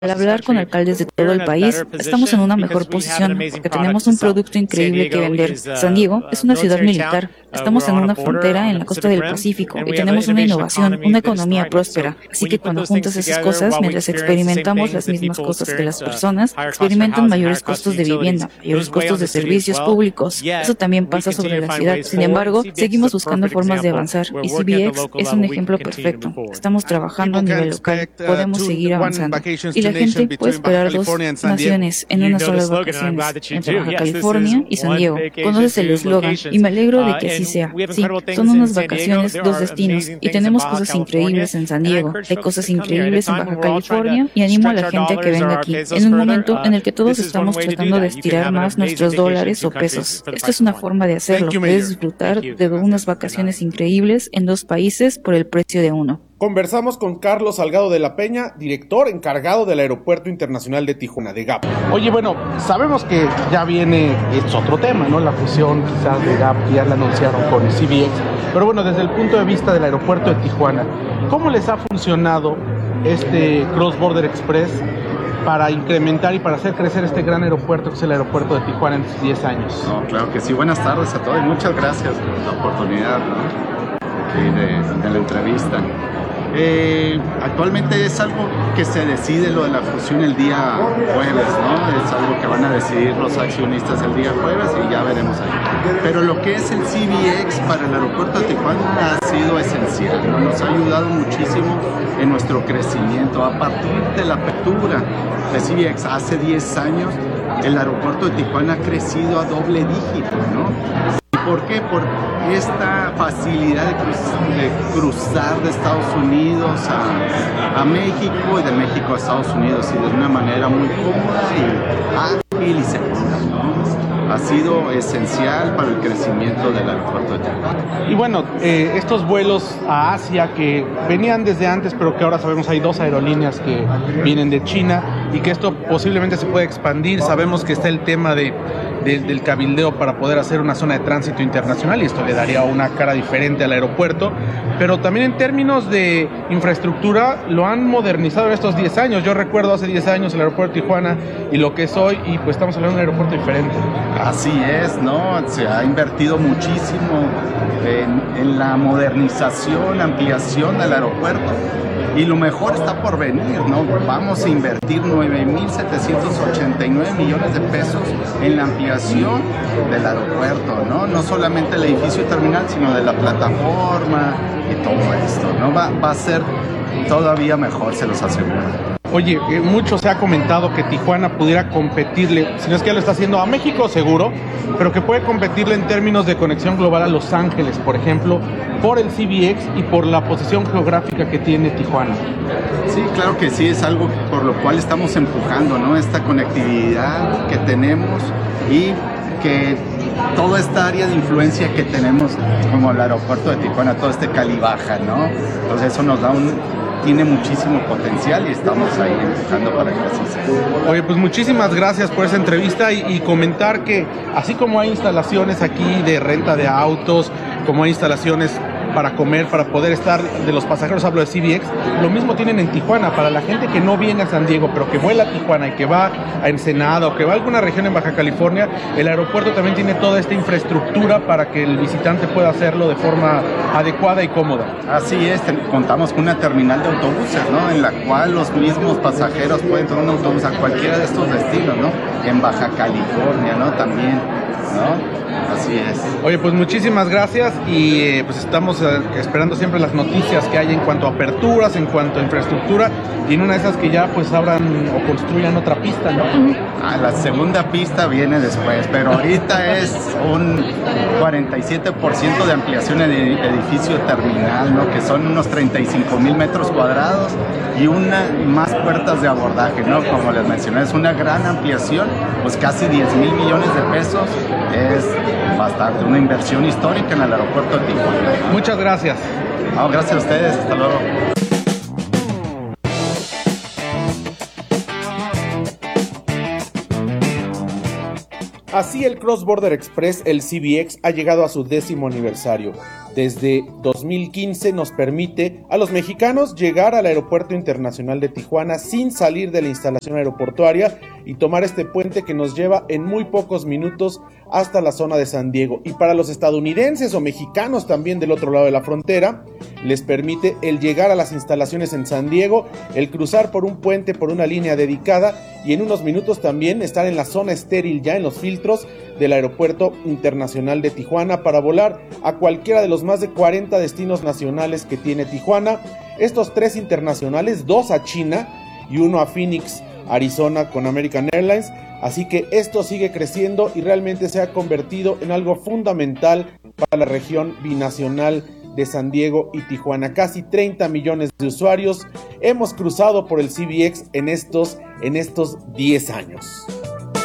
Al hablar con alcaldes de todo el país, estamos en una mejor posición porque tenemos un producto increíble que vender. San Diego es una ciudad militar. Estamos en una frontera en la costa del Pacífico y tenemos una innovación, una economía próspera. Así que cuando juntas esas cosas, mientras experimentamos las mismas cosas que las personas, experimentan mayores costos de vivienda, mayores costos de servicios públicos. Eso también pasa sobre la ciudad. Sin embargo, seguimos buscando formas de avanzar y CBX es un ejemplo perfecto. Estamos trabajando a nivel local. Podemos seguir avanzando. Y la gente puede esperar dos naciones en una sola vacaciones, entre Baja California y San Diego. Conoces el eslogan y me alegro de que así sea. Sí, son unas vacaciones, dos destinos, y tenemos cosas increíbles en San Diego, hay cosas increíbles en Baja California, y animo a la gente a que venga aquí, en un momento en el que todos estamos tratando de estirar más nuestros dólares o pesos. Esto es una forma de hacerlo, puedes disfrutar de unas vacaciones increíbles en dos países por el precio de uno. Conversamos con Carlos Salgado de la Peña, director encargado del Aeropuerto Internacional de Tijuana, de GAP. Oye, bueno, sabemos que ya viene, es otro tema, ¿no? La fusión quizás de GAP, que ya la anunciaron con CBX. Pero bueno, desde el punto de vista del Aeropuerto de Tijuana, ¿cómo les ha funcionado este Cross Border Express para incrementar y para hacer crecer este gran aeropuerto que es el aeropuerto de Tijuana en 10 años? No, claro que sí. Buenas tardes a todos y muchas gracias por la oportunidad, ¿no? de la entrevista. Actualmente es algo que se decide lo de la fusión el día jueves, ¿no? Es algo que van a decidir los accionistas el día jueves y ya veremos ahí. Pero lo que es el CBX para el aeropuerto de Tijuana ha sido esencial, ¿no? Nos ha ayudado muchísimo en nuestro crecimiento. A partir de la apertura de CBX hace 10 años, el aeropuerto de Tijuana ha crecido a doble dígito, ¿no? ¿Por qué? Por esta facilidad de cruzar de Estados Unidos a México y de México a Estados Unidos y de una manera muy cómoda y ágil y segura, ¿no? Ha sido esencial para el crecimiento del aeropuerto de Tijuana. Y bueno, estos vuelos a Asia que venían desde antes, pero que ahora sabemos hay dos aerolíneas que vienen de China y que esto posiblemente se puede expandir. Sabemos que está el tema del cabildeo para poder hacer una zona de tránsito internacional y esto le daría una cara diferente al aeropuerto, pero también en términos de infraestructura lo han modernizado en estos 10 años. Yo recuerdo hace 10 años el aeropuerto de Tijuana y lo que es hoy, y pues estamos hablando de un aeropuerto diferente. Así es, ¿no? Se ha invertido muchísimo en la modernización, ampliación del aeropuerto. Y lo mejor está por venir, ¿no? Vamos a invertir 9.789 millones de pesos en la ampliación del aeropuerto, ¿no? No solamente el edificio terminal, sino de la plataforma y todo esto, ¿no? Va a ser todavía mejor, se los aseguro. Oye, mucho se ha comentado que Tijuana pudiera competirle, si no es que ya lo está haciendo a México seguro, pero que puede competirle en términos de conexión global a Los Ángeles, por ejemplo, por el CBX y por la posición geográfica que tiene Tijuana. Sí, claro que sí, es algo por lo cual estamos empujando, ¿no? Esta conectividad que tenemos y que toda esta área de influencia que tenemos, como el aeropuerto de Tijuana, todo este Cali-Baja, ¿no? Entonces eso nos da tiene muchísimo potencial y estamos ahí empujando para que así sea. Oye, pues muchísimas gracias por esa entrevista y comentar que así como hay instalaciones aquí de renta de autos, como hay instalaciones para comer, para poder estar de los pasajeros, hablo de CBX, lo mismo tienen en Tijuana. Para la gente que no viene a San Diego, pero que vuela a Tijuana y que va a Ensenada o que va a alguna región en Baja California, el aeropuerto también tiene toda esta infraestructura para que el visitante pueda hacerlo de forma adecuada y cómoda. Así es, contamos con una terminal de autobuses, ¿no? En la cual los mismos pasajeros pueden tomar un autobús a cualquiera de estos destinos, ¿no? En Baja California, ¿no? También, ¿no? Así es. Oye, pues muchísimas gracias y pues estamos esperando siempre las noticias que hay en cuanto a aperturas, en cuanto a infraestructura y en una de esas que ya pues abran o construyan otra pista, ¿no? La segunda pista viene después, pero ahorita es un 47% de ampliación en el edificio terminal, ¿no? Que son unos 35,000 metros cuadrados y más puertas de abordaje, ¿no? Como les mencioné, es una gran ampliación, pues casi 10,000 millones de pesos, es bastante, una inversión histórica en el aeropuerto de Tijuana. Muchas gracias. No, gracias a ustedes, hasta luego. Así el Cross Border Express, el CBX, ha llegado a su 10º aniversario. desde 2015 nos permite a los mexicanos llegar al Aeropuerto Internacional de Tijuana sin salir de la instalación aeroportuaria y tomar este puente que nos lleva en muy pocos minutos hasta la zona de San Diego. Y para los estadounidenses o mexicanos también del otro lado de la frontera, les permite el llegar a las instalaciones en San Diego, el cruzar por un puente, por una línea dedicada y en unos minutos también estar en la zona estéril, ya en los filtros del Aeropuerto Internacional de Tijuana, para volar a cualquiera de los más de 40 destinos nacionales que tiene Tijuana. Estos 3 internacionales, 2 a China y 1 a Phoenix, Arizona, con American Airlines. Así que esto sigue creciendo y realmente se ha convertido en algo fundamental para la región binacional de San Diego y Tijuana. Casi 30 millones de usuarios hemos cruzado por el CBX en estos 10 años.